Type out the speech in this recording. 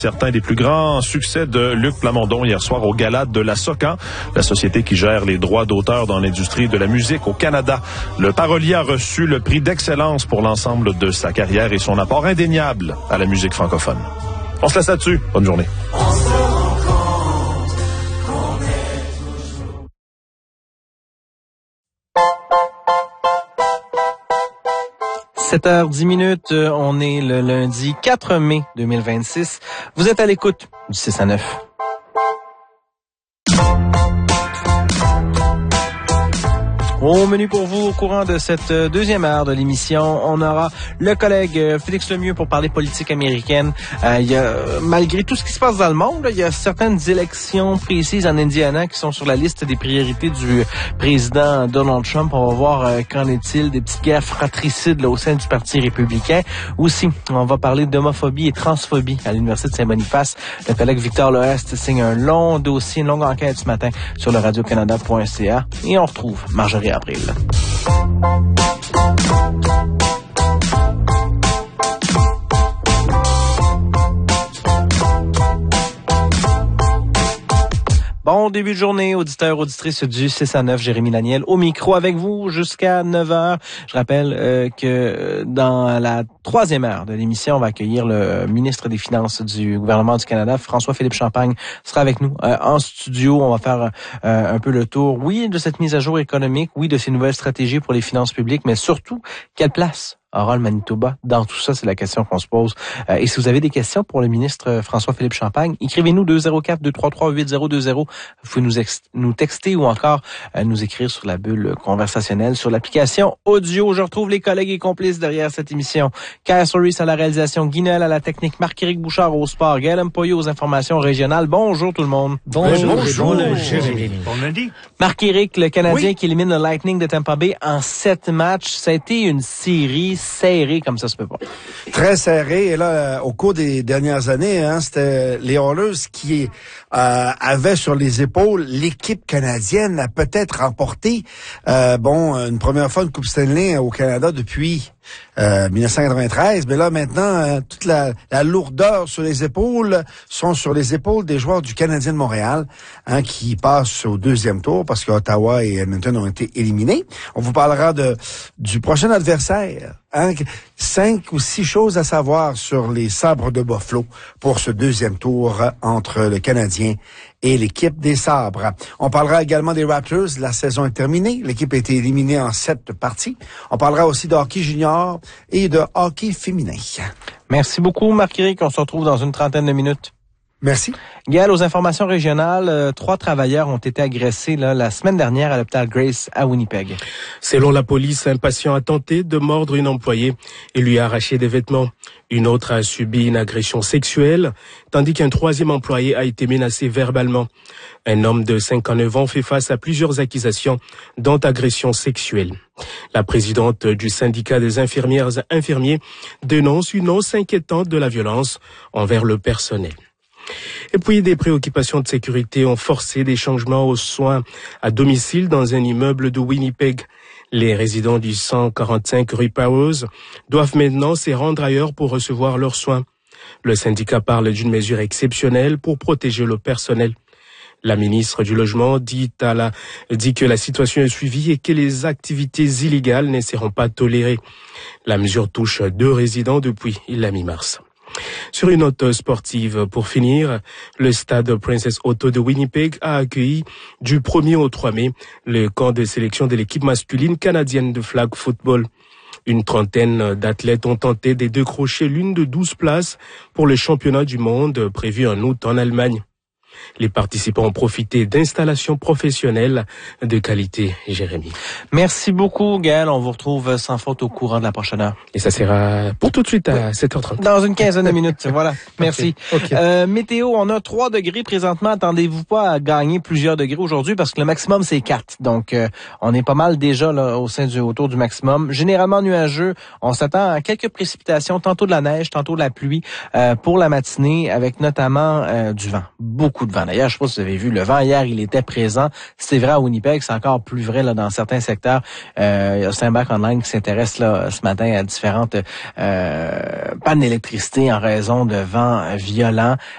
Certains des plus grands succès de Luc Plamondon hier soir au gala de la SOCAN, la société qui gère les droits d'auteur dans l'industrie de la musique au Canada. Le parolier a reçu le prix d'excellence pour l'ensemble de sa carrière et son apport indéniable à la musique francophone. On se laisse là-dessus. Bonne journée. 7h10, on est le lundi 4 mai 2026. Vous êtes à l'écoute du 6 à 9. Au menu pour vous, au courant de cette deuxième heure de l'émission, on aura le collègue Félix Lemieux pour parler politique américaine. Malgré tout ce qui se passe dans le monde, il y a certaines élections précises en Indiana qui sont sur la liste des priorités du président Donald Trump. On va voir qu'en est-il des petites guerres fratricides au sein du Parti républicain. Aussi, on va parler d'homophobie et transphobie à l'Université de Saint-Boniface. Le collègue Victor Loest signe un long dossier, une longue enquête ce matin sur le radiocanada.ca. Et on retrouve Marjorie Avril. Bon début de journée, auditeurs, auditrices du 6 à 9, Jérémy Daniel au micro avec vous jusqu'à 9h. Je rappelle que dans la troisième heure de l'émission, on va accueillir le ministre des Finances du gouvernement du Canada, François-Philippe Champagne, sera avec nous en studio. On va faire un peu le tour, oui, de cette mise à jour économique, oui, de ces nouvelles stratégies pour les finances publiques, mais surtout, quelle place aura le Manitoba dans tout ça? C'est la question qu'on se pose. Et si vous avez des questions pour le ministre François-Philippe Champagne, écrivez-nous 204-233-8020. Vous pouvez nous texter ou encore nous écrire sur la bulle conversationnelle sur l'application audio. Je retrouve les collègues et complices derrière cette émission. Kaya Soris à la réalisation, Guy Noël à la technique, Marc-Éric Bouchard au sport, Gaël Mpoyo aux informations régionales. Bonjour tout le monde. Bonjour. Bon lundi. Marc-Éric, le Canadien qui élimine le Lightning de Tampa Bay en 7 matchs. Ça a été une série serré comme ça se peut pas. Très serré. Et là, au cours des dernières années, c'était les Oilers qui avaient sur les épaules l'équipe canadienne a peut-être remporté une première fois une Coupe Stanley au Canada depuis 1993, mais là maintenant toute la lourdeur sur les épaules sont sur les épaules des joueurs du Canadien de Montréal qui passent au deuxième tour parce que Ottawa et Edmonton ont été éliminés. On vous parlera du prochain adversaire. 5 ou 6 choses à savoir sur les Sabres de Buffalo pour ce deuxième tour entre le Canadien et l'équipe des Sabres. On parlera également des Raptors. La saison est terminée. L'équipe a été éliminée en 7 parties. On parlera aussi de hockey junior et de hockey féminin. Merci beaucoup, Marc-Éric. On se retrouve dans une trentaine de minutes. Merci. Gaël, aux informations régionales, 3 travailleurs ont été agressés la semaine dernière à l'hôpital Grace à Winnipeg. Selon la police, un patient a tenté de mordre une employée et lui a arraché des vêtements. Une autre a subi une agression sexuelle, tandis qu'un troisième employé a été menacé verbalement. Un homme de 59 ans fait face à plusieurs accusations, dont agression sexuelle. La présidente du syndicat des infirmières et infirmiers dénonce une hausse inquiétante de la violence envers le personnel. Et puis, des préoccupations de sécurité ont forcé des changements aux soins à domicile dans un immeuble de Winnipeg. Les résidents du 145 rue Powers doivent maintenant se rendre ailleurs pour recevoir leurs soins. Le syndicat parle d'une mesure exceptionnelle pour protéger le personnel. La ministre du Logement dit que la situation est suivie et que les activités illégales ne seront pas tolérées. La mesure touche 2 résidents depuis la mi-mars. Sur une note sportive, pour finir, le stade Princess Auto de Winnipeg a accueilli du 1er au 3 mai le camp de sélection de l'équipe masculine canadienne de flag football. Une trentaine d'athlètes ont tenté de décrocher l'une de 12 places pour le championnat du monde prévu en août en Allemagne. Les participants ont profité d'installations professionnelles de qualité, Jérémy. Merci beaucoup, Gaël. On vous retrouve sans faute au courant de la prochaine heure. Et ça sera pour tout de suite à 7h30. Dans une quinzaine de minutes, voilà. Merci. Okay. Météo, on a 3 degrés présentement. Attendez-vous pas à gagner plusieurs degrés aujourd'hui parce que le maximum, c'est 4. Donc, on est pas mal déjà là autour du maximum. Généralement nuageux. On s'attend à quelques précipitations, tantôt de la neige, tantôt de la pluie pour la matinée avec notamment du vent. Beaucoup de vent. D'ailleurs, je sais pas si vous avez vu, le vent hier, il était présent. C'est vrai à Winnipeg, c'est encore plus vrai là dans certains secteurs. Il y a Steinbach Online qui s'intéresse là ce matin à différentes pannes d'électricité en raison de vents violents.